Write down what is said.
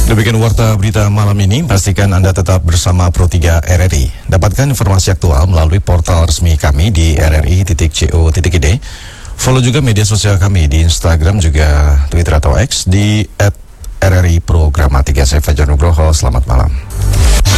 Demikian warta berita malam ini. Pastikan Anda tetap bersama Pro3 RRI. Dapatkan informasi aktual melalui portal resmi kami di rri.co.id. Follow juga media sosial kami di Instagram, juga Twitter atau X di @RRI Programatika. Saya Fajar Nugroho, selamat malam.